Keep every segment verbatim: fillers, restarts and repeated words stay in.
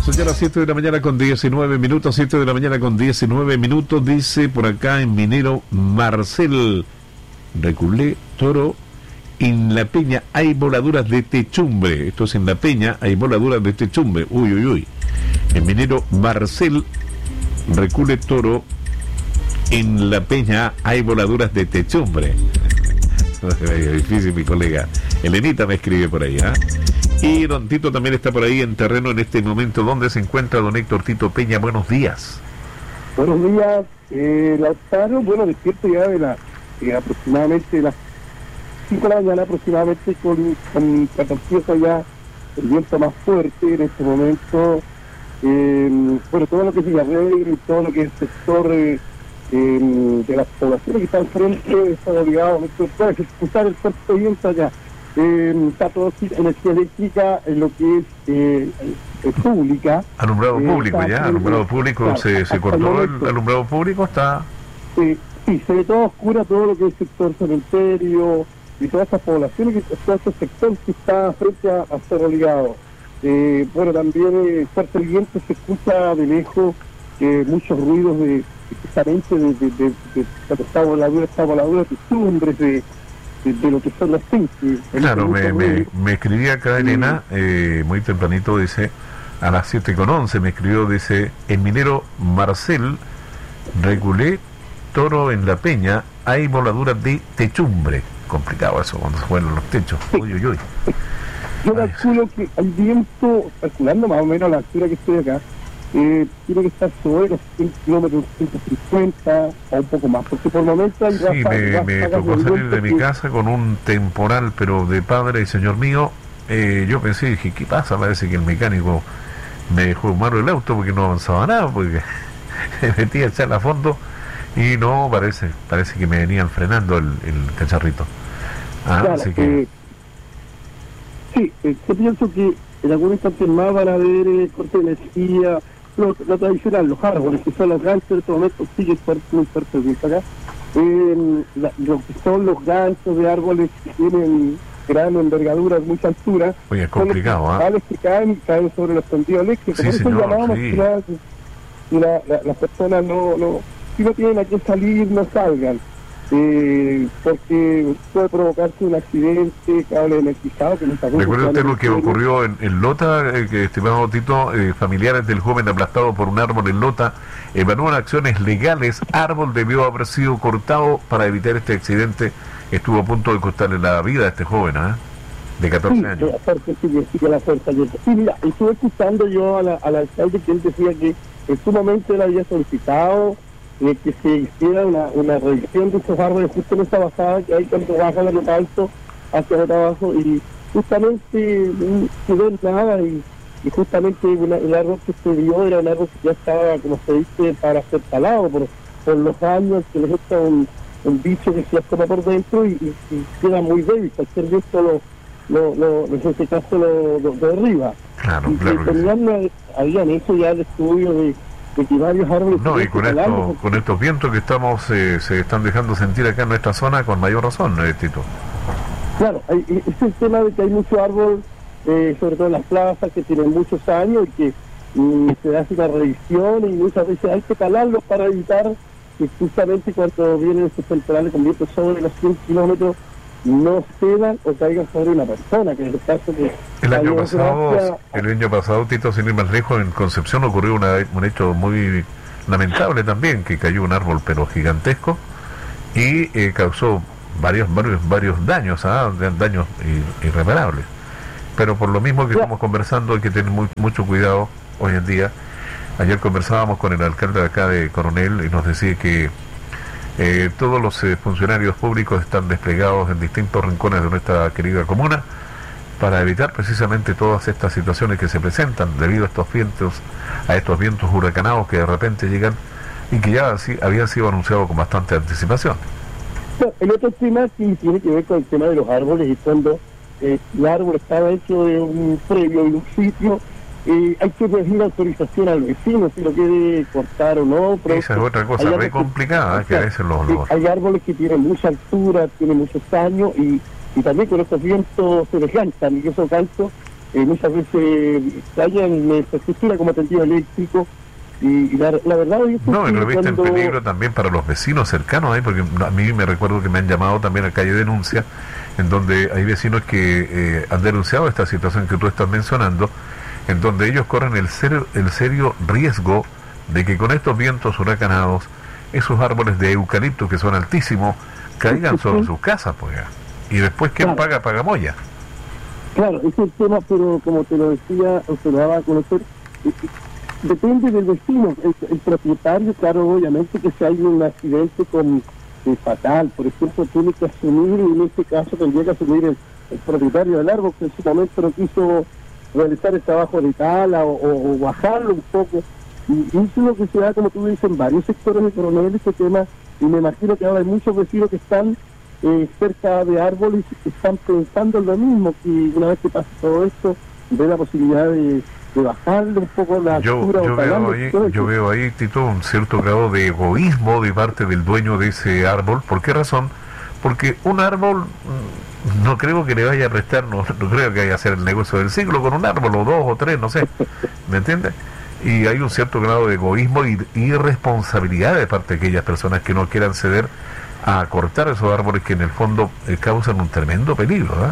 Son ya las siete de la mañana con diecinueve minutos, siete de la mañana con diecinueve minutos, dice por acá en Minero Marcel, Reculé, Toro, en La Peña hay voladuras de techumbre. Esto es en La Peña, hay voladuras de techumbre. Uy, uy, uy. En Minero Marcel, Reculé, Toro, en La Peña hay voladuras de techumbre. Difícil, mi colega Elenita me escribe por ahí, ¿ah? ¿eh? Y don Tito también está por ahí en terreno en este momento. ¿Dónde se encuentra don Héctor Tito Peña? Buenos días. Buenos días, eh, Lautaro. Bueno, despierto ya de la eh, aproximadamente las cinco de la mañana, aproximadamente con, con catorce ya el viento más fuerte en este momento. Eh, bueno, todo lo que es Villarreal y todo lo que es el sector eh, eh, de las poblaciones que están frente están obligados a ejecutar el cuerpo de viento allá. Eh, está todo energía eléctrica en lo que es eh, eh, pública. Alumbrado eh, público ya, alumbrado público, claro, se, se cortó el, el alumbrado público, está... Eh, sí, se ve todo oscura, todo lo que es el sector cementerio y todas esas poblaciones, que todo este sector que está frente a, a Cerro Ligado. Eh, bueno, también eh, fuerte el viento, se escucha de lejos eh, muchos ruidos de, precisamente de, de, de, de, de esta voladura, esta voladura de costumbres, de De, de lo que son las pinches. Claro, me, me, me escribía acá Elena, eh, muy tempranito, dice, a las siete con once me escribió, dice, en Minero Marcel, Regulé, Toro en La Peña, hay voladuras de techumbre. Complicado eso, cuando se vuelan los techos. Sí. Uy, uy, uy. Yo calculo que el viento, calculando más o menos a la altura que estoy acá, Eh, tiene que estar sobre los cien kilómetros, ciento cincuenta o un poco más, porque por el momento hay sí, me, me tocó salir de mi que... casa con un temporal, pero de padre y señor mío. Eh, yo pensé, dije, ¿qué pasa? Parece que el mecánico me dejó malo el auto porque no avanzaba nada, porque me metí a echar a fondo y no, parece parece que me venían frenando el, el cacharrito. Ah, claro, así que... Eh, sí, eh, yo pienso que en algún instante más van a haber eh, corte de energía. Lo, lo tradicional, los árboles, que son los ganchos, en este momento sigue fuerte, muy fuerte el viento acá. Eh, la, lo que son los ganchos de árboles que tienen gran envergadura, mucha altura. Oye, es complicado, ¿ah? Los que caen, caen sobre los tendidos eléctricos. Sí, por eso señor, llamamos sí. que la, la, la, las personas no, no, si no tienen a qué salir, no salgan. Eh, porque puede provocarse un accidente, cable energizado que no está. ¿Recuerda usted lo que ocurrió en, en Lota, eh, que estimado Tito? Eh, familiares del joven aplastado por un árbol en Lota evalúan acciones legales. Árbol debió haber sido cortado para evitar este accidente. Estuvo a punto de costarle la vida a este joven, ¿eh? De catorce sí, años. La fuerza, sí, sí, la fuerza, sí, mira, estuve escuchando yo a la, al alcalde que él decía que en su momento él había solicitado Eh, que se hiciera una, una revisión de esos árboles justo en esa bajada que hay cuando baja la nota alto hacia nota abajo, y justamente no quedó en nada, y, y justamente una, el árbol que se dio era un árbol que ya estaba, como se dice, para ser talado por, por los años, que les echa un, un bicho que se asoma por dentro y, y, y queda muy débil. Cualquier viento lo, lo, lo, en este caso lo, lo, lo derriba. Claro, y claro. que tenían, habían hecho ya el estudio de de que varios árboles... No, y con, esto, con estos vientos que estamos eh, se están dejando sentir acá en nuestra zona con mayor razón, eh, Tito. Claro, hay, es el tema de que hay mucho árbol, eh, sobre todo en las plazas, que tienen muchos años y que mm, se hace una revisión y muchas veces hay que talarlos para evitar que justamente cuando vienen estos temporales con vientos sobre los cien kilómetros no cedan o caigan sobre una persona, que en el caso que... El año pasado, gracia... el año pasado, Tito, sin ir más lejos, en Concepción ocurrió una, un hecho muy lamentable también, que cayó un árbol pero gigantesco y eh, causó varios varios varios daños, ¿ah? daños irreparables. Pero por lo mismo que yeah. estamos conversando, hay que tener muy, mucho cuidado hoy en día. Ayer conversábamos con el alcalde de acá de Coronel y nos decía que eh, todos los eh, funcionarios públicos están desplegados en distintos rincones de nuestra querida comuna para evitar precisamente todas estas situaciones que se presentan debido a estos vientos, a estos vientos huracanados que de repente llegan y que ya así, habían sido anunciados con bastante anticipación. El otro tema sí tiene que ver con el tema de los árboles, y cuando eh, el árbol está dentro de un previo, de un sitio, eh, hay que pedir autorización al vecino si lo quiere cortar o no. Pero esa es otra cosa muy complicada, que a veces los, los... Hay árboles que tienen mucha altura, tienen muchos años, y, y también con estos vientos se desganchan, y esos ganchos eh, muchas veces dañan la infraestructura como tendido eléctrico. Y, y la, la verdad es que no, y revisten cuando... peligro también para los vecinos cercanos ahí, porque a mí me recuerdo que me han llamado también a calle denuncia, en donde hay vecinos que eh, han denunciado esta situación que tú estás mencionando, en donde ellos corren el serio, el serio riesgo de que con estos vientos huracanados, esos árboles de eucalipto que son altísimos, caigan sobre sus casas, pues. Y después, ¿quién claro. paga? Paga Moya. Claro, ese es el tema, pero como te lo decía, o se lo daba a conocer, eh, depende del vecino, el, el propietario, claro, obviamente que si hay un accidente con eh, fatal, por ejemplo, tiene que asumir, y en este caso tendría que asumir el, el propietario del árbol, que en su momento no quiso realizar el trabajo de tala o, o, o bajarlo un poco, y, y eso es lo que se da, como tú dices, en varios sectores de Coronel, este tema, y me imagino que ahora hay muchos vecinos que están eh, cerca de árboles y que están pensando en lo mismo, que una vez que pase todo esto, ve la posibilidad de de bajarle un poco la yo, altura. Yo, veo ahí, yo veo ahí, Tito, un cierto grado de egoísmo de parte del dueño de ese árbol. ¿Por qué razón? Porque un árbol, no creo que le vaya a prestar, no, no creo que vaya a hacer el negocio del siglo con un árbol, o dos, o tres, no sé, ¿me entiendes? Y hay un cierto grado de egoísmo y irresponsabilidad de parte de aquellas personas que no quieran ceder a cortar esos árboles que en el fondo eh, causan un tremendo peligro, ¿verdad?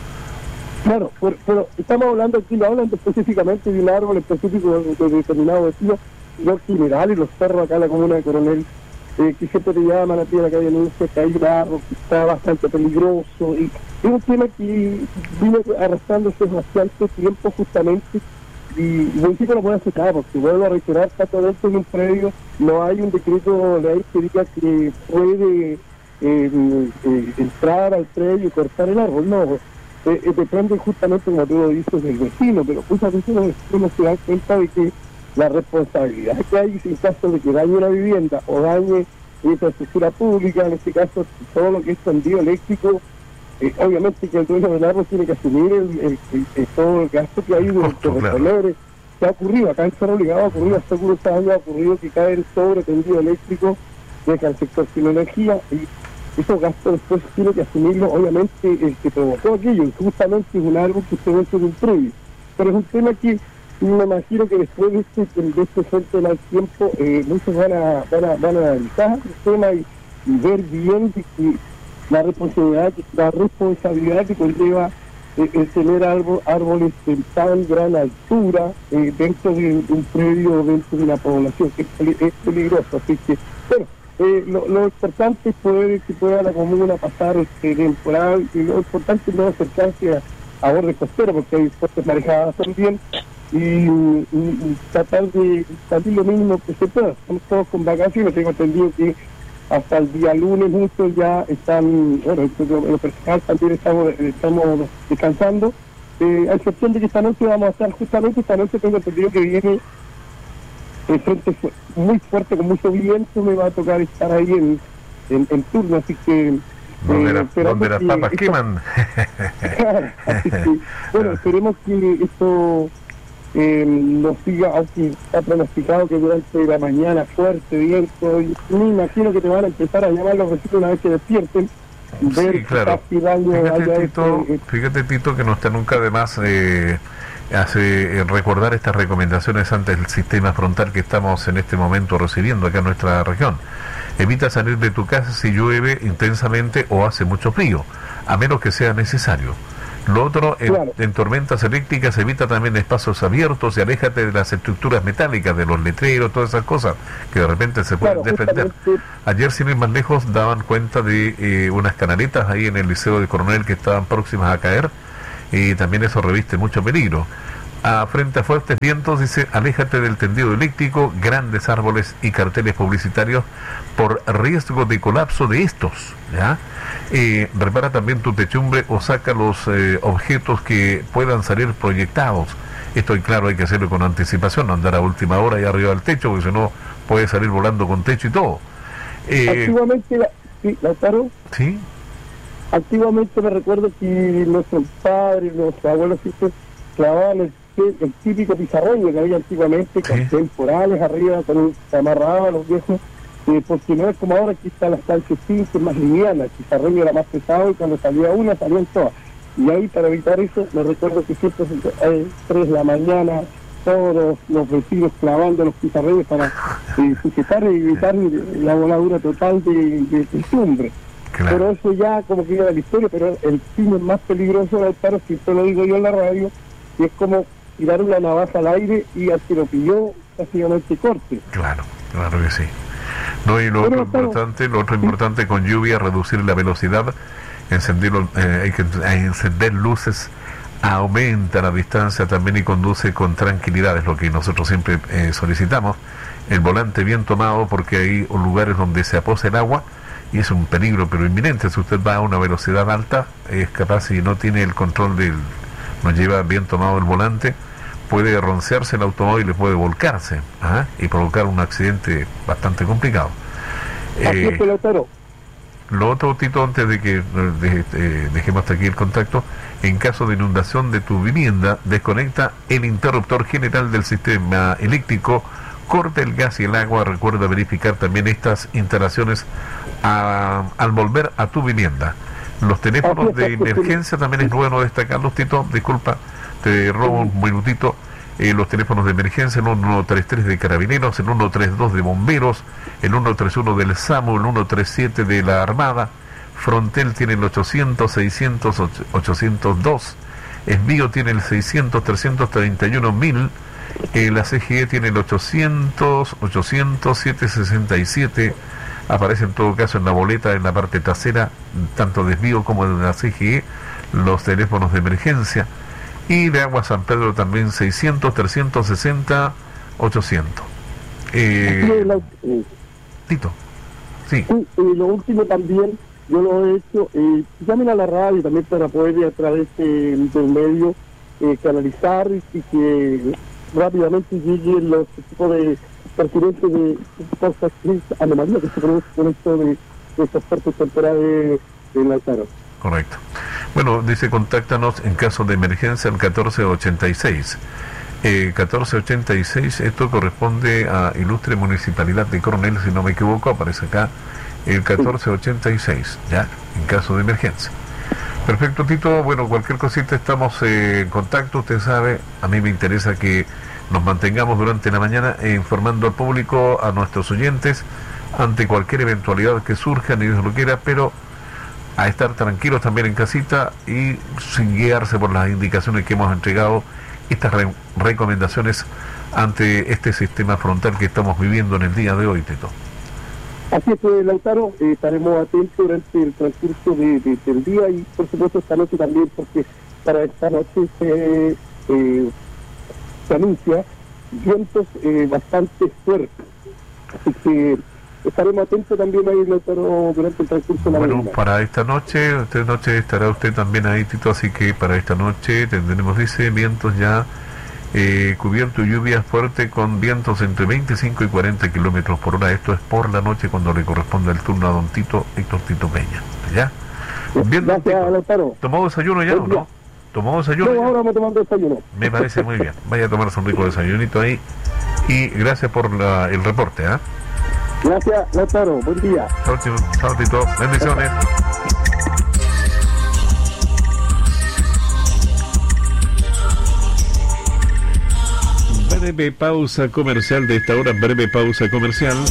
Claro, pero, pero estamos hablando aquí, no hablando específicamente de un árbol específico de, de determinado vecino, sino en general, y los perros acá en la comuna de Coronel, eh, que siempre te llaman a ti a la calle Núñez, que hay un árbol que está bastante peligroso, y es un tema que viene arrastrándose bastante tiempo justamente, y el municipio no puede hacer nada, porque vuelvo a reiterar, está todo esto en un predio, no hay un decreto de ley que diga que puede eh, eh, entrar al predio y cortar el árbol, no. Eh, eh, depende justamente, como tú lo dices, del vecino, pero muchas veces los vecinos se dan cuenta de que la responsabilidad que hay en caso de que dañe la vivienda o dañe infraestructura pública, en este caso todo lo que es tendido eléctrico, eh, obviamente que el dueño del árbol tiene que asumir el, el, el, el, todo el gasto que hay de los recolores. ¿Qué ha ocurrido? Acá en Cerro Ligado ha ocurrido, hace algunos años ha ocurrido que cae el sobre tendido eléctrico, deja el sector sin energía, y esos gastos después tiene que asumirlo, obviamente, el que provocó aquello, y justamente es un árbol que se dentro de un predio. Pero es un tema que me imagino que después de este, de este frente mal tiempo, eh, muchos van a, van a, van a analizar el tema y, y ver bien de que la responsabilidad, la responsabilidad que conlleva eh, el tener árbol, árboles de tan gran altura eh, dentro de, de un predio, dentro de una población, que es, es peligroso. Así que, bueno, Eh, lo, lo importante es poder que pueda la comuna pasar este temporal, y lo importante es no acercarse a, a bordes costeros, porque hay fuertes marejadas también, y, y, y tratar de salir lo mínimo que se pueda. Estamos todos con vacaciones, tengo entendido que hasta el día lunes muchos ya están, bueno, los personal también estamos, estamos descansando, eh, a excepción de que esta noche vamos a estar, justamente esta noche tengo entendido que viene el frente fue muy fuerte, con mucho viento, me va a tocar estar ahí en, en, en turno, así que... Donde, eh, la, donde las papas esta, queman. así que, bueno, esperemos que esto eh, nos siga, aunque está pronosticado que durante la mañana fuerte viento, y me imagino que te van a empezar a llamar los vecinos una vez que despierten. Ver Sí, claro. Fíjate, Tito, este... fíjate, Tito, que no está nunca de más... Eh, hace eh, recordar estas recomendaciones ante el sistema frontal que estamos en este momento recibiendo acá en nuestra región. Evita salir de tu casa si llueve intensamente o hace mucho frío, a menos que sea necesario. Lo otro, en, claro. en tormentas eléctricas, evita también espacios abiertos y aléjate de las estructuras metálicas, de los letreros, todas esas cosas que de repente se pueden claro, defender. Ayer, sin ir más lejos, daban cuenta de eh, unas canaletas ahí en el Liceo de Coronel que estaban próximas a caer, y también eso reviste mucho peligro. A frente a fuertes vientos, dice, aléjate del tendido eléctrico, grandes árboles y carteles publicitarios por riesgo de colapso de estos, ¿ya? Eh, repara también tu techumbre o saca los eh, objetos que puedan salir proyectados. Esto, claro, hay que hacerlo con anticipación, no andar a última hora y arriba del techo, porque si no puede salir volando con techo y todo. Eh, Antiguamente, sí, Lautaro. Sí. Antiguamente me recuerdo que nuestros padres, nuestros abuelos siempre clavaban el, el típico pizarroño que había antiguamente, con sí. temporales arriba, con un, se amarraba a los viejos, eh, porque no es como ahora que están las canchas cinco, más livianas, el pizarroño era más pesado y cuando salía una salían todas. Y ahí, para evitar eso, me recuerdo que siempre a las tres de la mañana, todos los vecinos clavando los pizarrones para eh, sujetar y evitar la voladura total de, de costumbre. Claro. Pero eso ya como que era la historia, pero el fin más peligroso del paro, siempre lo digo yo en la radio, y es como tirar una navaja al aire y al que lo pilló, básicamente corte. Claro, claro que sí. No, y lo bueno, otro claro. importante, lo otro importante con lluvia, reducir la velocidad, encender, eh, hay que encender luces, aumenta la distancia también y conduce con tranquilidad, es lo que nosotros siempre eh, solicitamos. El volante bien tomado, porque hay lugares donde se aposa el agua y es un peligro pero inminente. Si usted va a una velocidad alta, es capaz, si no tiene el control del, no lleva bien tomado el volante, puede roncearse el automóvil y puede volcarse, ¿ah? y provocar un accidente bastante complicado. Eh, lo otro, Tito, antes de que de, de, dejemos hasta aquí el contacto, en caso de inundación de tu vivienda, desconecta el interruptor general del sistema eléctrico, corta el gas y el agua. Recuerda verificar también estas instalaciones a, al volver a tu vivienda. Los teléfonos de emergencia también es bueno destacarlos, Tito, disculpa, te robo un minutito. Eh, los teléfonos de emergencia, el uno tres tres de Carabineros, el uno tres dos de Bomberos, el uno tres uno del SAMU, el uno tres siete de la Armada. Frontel tiene el ochocientos, seiscientos, ochocientos dos, Esbío tiene el seiscientos, trescientos treinta y uno mil, eh, la C G E tiene el ochocientos, ochocientos, setecientos sesenta y siete, aparece en todo caso en la boleta en la parte trasera, tanto de Esbío como de la C G E, los teléfonos de emergencia. Y de Agua San Pedro también seiscientos, trescientos sesenta, ochocientos. Eh, la, eh, Tito, sí. sí eh, lo último también, yo lo he hecho, eh, llamen a la radio también para poder a través de, del medio eh, canalizar y, y que rápidamente lleguen los tipos de pertinentes de cosas, anomalías que se producen con esto de, de estos fuertes temporales en Lautaro. Correcto. Bueno, dice, contáctanos en caso de emergencia al catorce ochenta y seis. Eh, catorce ochenta y seis, esto corresponde a Ilustre Municipalidad de Coronel, si no me equivoco, aparece acá el catorce ochenta y seis, ya, en caso de emergencia. Perfecto, Tito. Bueno, cualquier cosita estamos eh, en contacto, usted sabe, a mí me interesa que nos mantengamos durante la mañana eh, informando al público, a nuestros oyentes, ante cualquier eventualidad que surja, ni Dios lo quiera, pero a estar tranquilos también en casita y sin guiarse por las indicaciones que hemos entregado, estas re recomendaciones ante este sistema frontal que estamos viviendo en el día de hoy, Tito. Así es, pues, Lautaro, eh, estaremos atentos durante el transcurso de, de, del día y por supuesto esta noche también, porque para esta noche se, eh, se anuncia vientos eh, bastante fuertes, así que estaremos atentos también ahí, Lautaro, durante el transcurso de la Bueno, mañana. para esta noche, esta noche estará usted también ahí, Tito, así que para esta noche tendremos, dice, vientos ya eh, cubierto y lluvia fuerte con vientos entre veinticinco y cuarenta kilómetros por hora. Esto es por la noche cuando le corresponde el turno a don Tito, Héctor Tito Peña. ¿Ya? Bien, gracias, Lautaro. ¿Tomó desayuno ya o no? ¿Tomó desayuno? No, ahora me tomando desayuno. Me parece muy bien. Vaya a tomarse un rico desayunito ahí. Y gracias por la, el reporte, ¿ah? ¿eh? Gracias, Lautaro. Buen día. Chao, chao, Tito. Bendiciones. Breve pausa comercial de esta hora, breve pausa comercial.